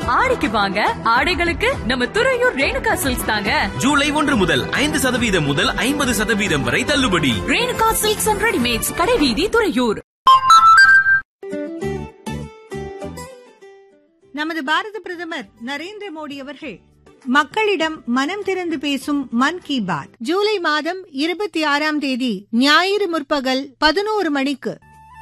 ஆடிக்கு வாங்க, ஆடைகளுக்கு நம்ம துறையூர் ரேணுகா சில்க்ஸ் தாங்க. ஜூலை 1 முதல் 5% முதல் 50% வரை தள்ளுபடி. ரேணுகா சில்க்ஸ் அண்ட் ரெடிமேட்ஸ், கடைவீதி, துறையூர். நமது பாரத பிரதமர் நரேந்திர மோடி அவர்கள் மக்களிடம் மனம் திறந்து பேசும் மன் கி பாத் ஜூலை மாதம் 26ஆம் தேதி ஞாயிறு முற்பகல் 11 மணிக்கு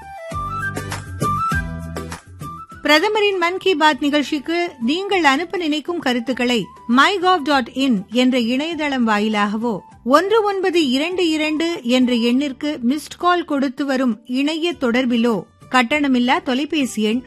பிரதமரின் மன் கி பாத் நிகழ்ச்சிக்கு நீங்கள் அனுப்ப நினைக்கும் கருத்துக்களை mygov.in என்ற இணையதளம் வாயிலாகவோ 1922 என்ற எண்ணிற்கு மிஸ்ட் கால் கொடுத்து வரும் இணைய தொடர்பிலோ கட்டணமில்லா தொலைபேசி எண்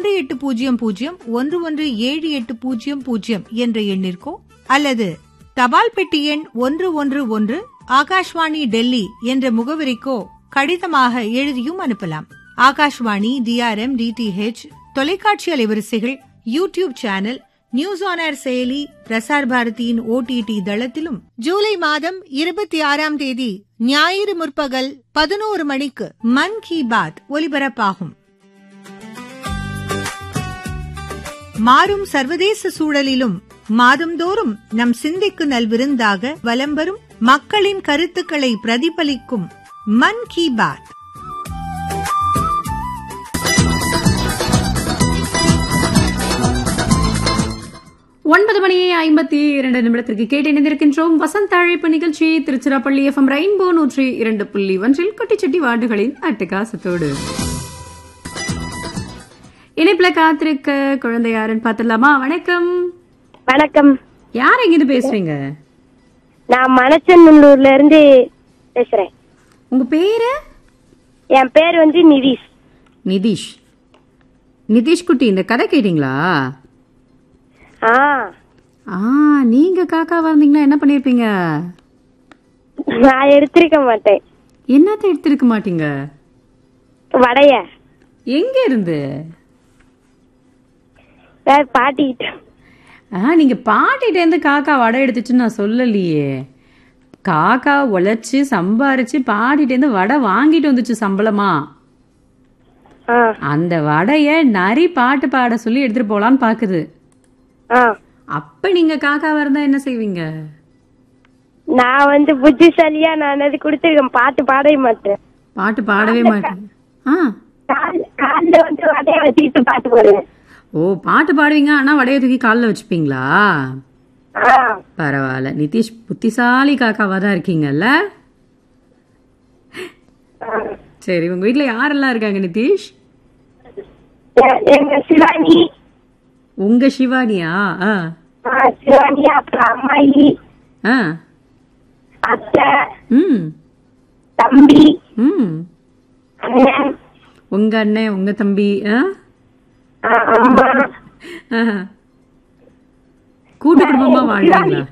1800-117800 என்ற எண்ணிற்கோ அல்லது தபால் பெட்டி எண் 111 ஆகாஷ்வாணி டெல்லி என்ற முகவரிக்கோ கடிதமாக எழுதியும் அனுப்பலாம். ஆகாஷ்வாணி, DRM, DTH தொலைக்காட்சி அலைவரிசைகள், YouTube channel, news on air செயலி, பிரசார் பாரதியின் OTT தளத்திலும் ஜூலை மாதம் 26ஆம் தேதி ஞாயிறு முற்பகல் 11 மணிக்கு மன் கி பாத் ஒலிபரப்பாகும். மாறும் சர்வதேச சூழலிலும் மாதந்தோறும் நம் சிந்தைக்கு நல்விருந்தாக வலம் வரும் மக்களின் கருத்துக்களை பிரதிபலிக்கும் மன் கி பாத். ஒன்பது மணி 52 கேட்டு இணைந்திருக்கின்றோம். வசந்த அழைப்பு நிகழ்ச்சி திருச்சிராப்பள்ளி FM ரெயின்போ 102.1 கொட்டிச்சட்டி வார்டுகளின் அட்டகாசத்தோடு. இணைப்புல காத்திருக்க குழந்தை யாருன்னு பாத்துடலாமா? வணக்கம். வணக்கம். யார் எங்கிருந்து பேசுறீங்க? நான் மணச்சநல்லூர்ல இருந்து பேசுறேன். உங்க பேரு? என் பேர் வந்து நிதிஷ். நிதிஷ் குட்டி, இந்த கதை கேட்டீங்களா? நீங்க காக்கா வந்தீங்கன்னா என்ன பண்ணிருப்பீங்க? நான் எடுத்திருக்க மாட்டேன். என்னத்த எடுத்திருக்க மாட்டீங்க? வடைய. எங்க இருந்து? பாட்டிக்கிட்ட. நீங்க பாட்டிட்ட இருந்து காக்கா வடை எடுத்துச்சுன்னு நான் சொல்லலையே. காக்கா உழைச்சு சம்பாரிச்சு பாட்டிட்ட இருந்து வடை வாங்கிட்டு வந்துச்சு சம்பளமா. அந்த வடைய நரி பாட்டு பாட சொல்லி எடுத்துட்டு போலான்னு பாக்குது. அப்ப நீங்க காக்காவா இருந்தா என்ன செய்வீங்க? நான் வந்து புத்திசாலியா நான் அது கொடுத்திருக்கேன். பாட்டு பாடவே மாட்டேன். பாட்டு பாடவே மாட்டேன். கால்ல வந்து வடைய வச்சுக்கிட்டு பாட்டு பாடுவேன். ஓ, பாட்டு பாடுவீங்க, ஆனா வடைய தூக்கி கால்ல வச்சுப்பீங்களா? பரவாயில்ல, நிதிஷ் புத்திசாலி காக்காவா தான் இருக்கீங்கல்ல. சரி, உங்க வீட்டுல யாரெல்லாம் இருக்காங்க நிதிஷ்? சிவானி. உங்க சிவானியா? சிவானி, அப்புறம் அம்மாயி, அத்தை, தம்பி, அண்ணன். உங்க அண்ணன், உங்க தம்பி, கூட்டு குடும்பமா வாழ்றீங்களா?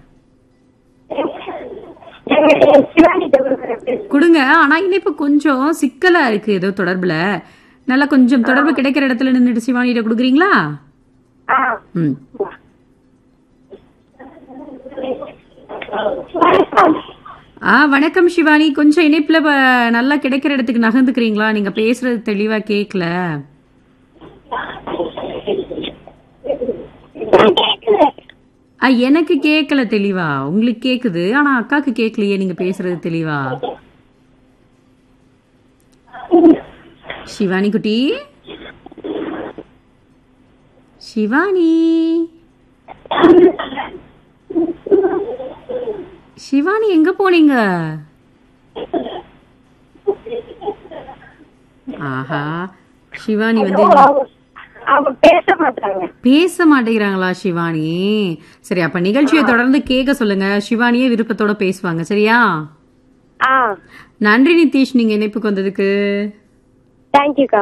கொடுங்க. ஆனா இனிப்பு கொஞ்சம் சிக்கலா இருக்கு ஏதோ தொடர்புல. நல்லா கொஞ்சம் தொடர்பு கிடைக்கிற இடத்துல நின்றுட்டு சிவானிட்ட கொடுக்குறீங்களா? வணக்கம் சிவானி. கொஞ்சம் இணைப்புல நல்லா கிடைக்கிற இடத்துக்கு நகர்ந்துக்கிறீங்களா? நீங்க பேசுறது தெளிவா கேக்கல. எனக்கு கேக்கல தெளிவா. உங்களுக்கு கேக்குது, ஆனா அக்காக்கு கேக்கலையே நீங்க பேசுறது தெளிவா. சிவானி குட்டி, சிவானி எங்க போனீங்க? ஆஹா, சிவானி வந்து பேச மாட்டேங்கிறாங்களா சிவானி? சரி, அப்ப நிகழ்ச்சியை தொடர்ந்து கேட்க சொல்லுங்க. சிவானியே விருப்பத்தோட பேசுவாங்க, சரியா? ஆ, நன்றி நிதிஷ், நீங்க இணைப்புக்கு வந்ததுக்கு. தேங்க்யூ.